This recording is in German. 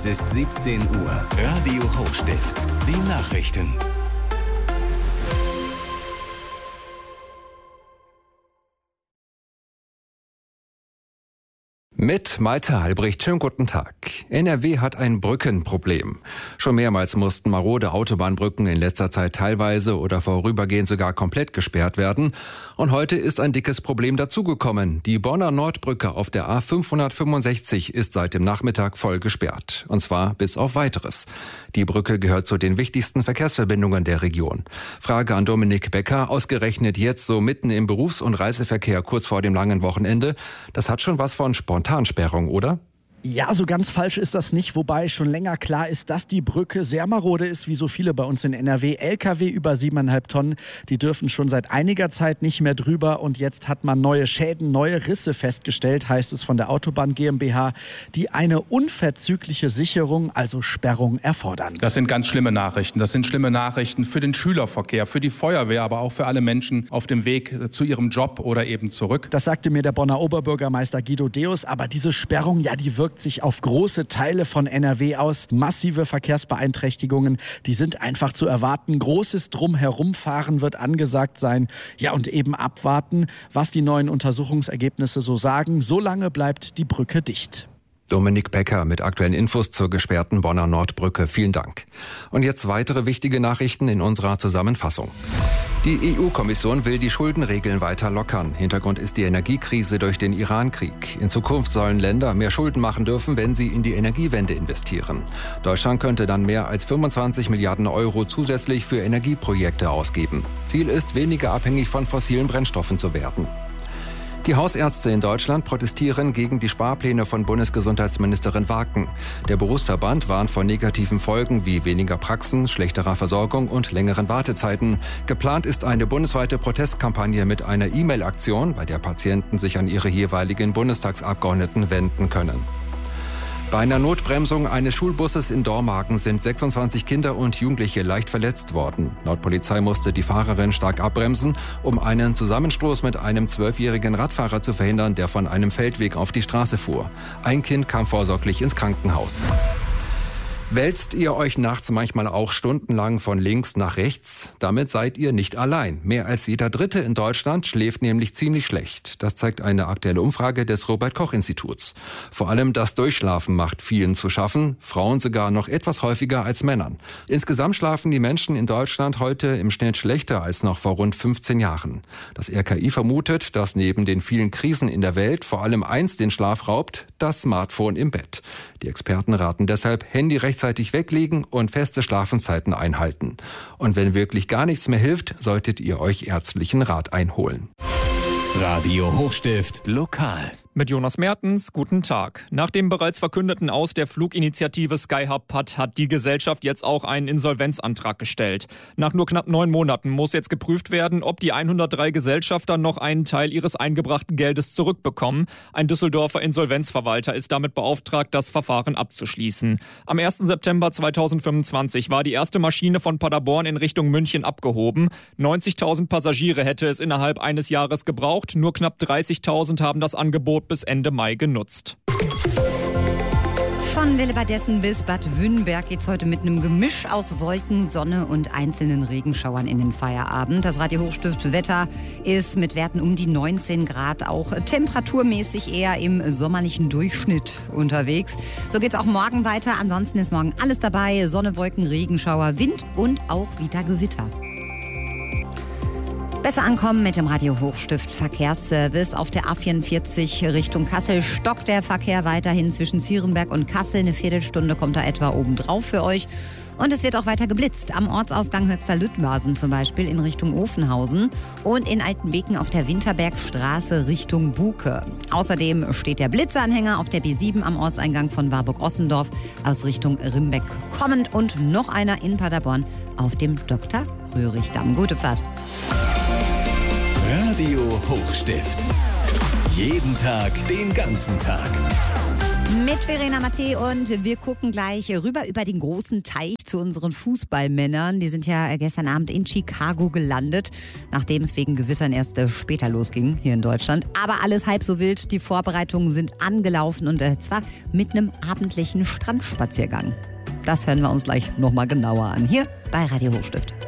Es ist 17 Uhr. Radio Hochstift. Die Nachrichten. Mit Malte Albrecht, schönen guten Tag. NRW hat ein Brückenproblem. Schon mehrmals mussten marode Autobahnbrücken in letzter Zeit teilweise oder vorübergehend sogar komplett gesperrt werden. Und heute ist ein dickes Problem dazugekommen. Die Bonner Nordbrücke auf der A565 ist seit dem Nachmittag voll gesperrt. Und zwar bis auf Weiteres. Die Brücke gehört zu den wichtigsten Verkehrsverbindungen der Region. Frage an Dominik Becker, ausgerechnet jetzt so mitten im Berufs- und Reiseverkehr kurz vor dem langen Wochenende. Das hat schon was von Spontansperrung, oder? Ja, so ganz falsch ist das nicht, wobei schon länger klar ist, dass die Brücke sehr marode ist, wie so viele bei uns in NRW. LKW über 7,5 Tonnen, die dürfen schon seit einiger Zeit nicht mehr drüber und jetzt hat man neue Schäden, neue Risse festgestellt, heißt es von der Autobahn GmbH, die eine unverzügliche Sicherung, also Sperrung, erfordern. Das sind ganz schlimme Nachrichten. Das sind schlimme Nachrichten für den Schülerverkehr, für die Feuerwehr, aber auch für alle Menschen auf dem Weg zu ihrem Job oder eben zurück. Das sagte mir der Bonner Oberbürgermeister Guido Deus, aber diese Sperrung, ja, die wirkt sich auf große Teile von NRW aus. Massive Verkehrsbeeinträchtigungen, die sind einfach zu erwarten. Großes Drumherumfahren wird angesagt sein. Ja, und eben abwarten, was die neuen Untersuchungsergebnisse so sagen. Solange bleibt die Brücke dicht. Dominik Becker mit aktuellen Infos zur gesperrten Bonner Nordbrücke. Vielen Dank. Und jetzt weitere wichtige Nachrichten in unserer Zusammenfassung. Die EU-Kommission will die Schuldenregeln weiter lockern. Hintergrund ist die Energiekrise durch den Iran-Krieg. In Zukunft sollen Länder mehr Schulden machen dürfen, wenn sie in die Energiewende investieren. Deutschland könnte dann mehr als 25 Milliarden Euro zusätzlich für Energieprojekte ausgeben. Ziel ist, weniger abhängig von fossilen Brennstoffen zu werden. Die Hausärzte in Deutschland protestieren gegen die Sparpläne von Bundesgesundheitsministerin Waken. Der Berufsverband warnt vor negativen Folgen wie weniger Praxen, schlechterer Versorgung und längeren Wartezeiten. Geplant ist eine bundesweite Protestkampagne mit einer E-Mail-Aktion, bei der Patienten sich an ihre jeweiligen Bundestagsabgeordneten wenden können. Bei einer Notbremsung eines Schulbusses in Dormagen sind 26 Kinder und Jugendliche leicht verletzt worden. Laut Polizei musste die Fahrerin stark abbremsen, um einen Zusammenstoß mit einem 12-jährigen Radfahrer zu verhindern, der von einem Feldweg auf die Straße fuhr. Ein Kind kam vorsorglich ins Krankenhaus. Wälzt ihr euch nachts manchmal auch stundenlang von links nach rechts? Damit seid ihr nicht allein. Mehr als jeder Dritte in Deutschland schläft nämlich ziemlich schlecht. Das zeigt eine aktuelle Umfrage des Robert-Koch-Instituts. Vor allem das Durchschlafen macht vielen zu schaffen, Frauen sogar noch etwas häufiger als Männern. Insgesamt schlafen die Menschen in Deutschland heute im Schnitt schlechter als noch vor rund 15 Jahren. Das RKI vermutet, dass neben den vielen Krisen in der Welt vor allem eins den Schlaf raubt: das Smartphone im Bett. Die Experten raten deshalb, Handy rechtzeitig weglegen und feste Schlafenszeiten einhalten. Und wenn wirklich gar nichts mehr hilft, solltet ihr euch ärztlichen Rat einholen. Radio Hochstift lokal. Mit Jonas Mertens, guten Tag. Nach dem bereits verkündeten Aus der Fluginitiative Skyhub hat die Gesellschaft jetzt auch einen Insolvenzantrag gestellt. Nach nur knapp 9 Monaten muss jetzt geprüft werden, ob die 103 Gesellschafter noch einen Teil ihres eingebrachten Geldes zurückbekommen. Ein Düsseldorfer Insolvenzverwalter ist damit beauftragt, das Verfahren abzuschließen. Am 1. September 2025 war die erste Maschine von Paderborn in Richtung München abgehoben. 90.000 Passagiere hätte es innerhalb eines Jahres gebraucht. Nur knapp 30.000 haben das Angebot bis Ende Mai genutzt. Von Willebadessen bis Bad Wünnberg geht's heute mit einem Gemisch aus Wolken, Sonne und einzelnen Regenschauern in den Feierabend. Das Radio Hochstift Wetter ist mit Werten um die 19 Grad, auch temperaturmäßig eher im sommerlichen Durchschnitt unterwegs. So geht's auch morgen weiter. Ansonsten ist morgen alles dabei: Sonne, Wolken, Regenschauer, Wind und auch wieder Gewitter. Besser ankommen mit dem Radio Hochstift Verkehrsservice. Auf der A44 Richtung Kassel stockt der Verkehr weiterhin zwischen Zierenberg und Kassel. Eine Viertelstunde kommt da etwa obendrauf für euch. Und es wird auch weiter geblitzt. Am Ortsausgang Höxter-Lüttmasen zum Beispiel in Richtung Ofenhausen und in Altenbeken auf der Winterbergstraße Richtung Buke. Außerdem steht der Blitzanhänger auf der B7 am Ortseingang von Warburg-Ossendorf aus Richtung Rimbeck kommend und noch einer in Paderborn auf dem Dr. Röhrig-Damm. Gute Fahrt. Radio Hochstift. Jeden Tag, den ganzen Tag. Mit Verena Matte und wir gucken gleich rüber über den großen Teich zu unseren Fußballmännern. Die sind ja gestern Abend in Chicago gelandet, nachdem es wegen Gewittern erst später losging hier in Deutschland. Aber alles halb so wild. Die Vorbereitungen sind angelaufen und zwar mit einem abendlichen Strandspaziergang. Das hören wir uns gleich nochmal genauer an, hier bei Radio Hochstift.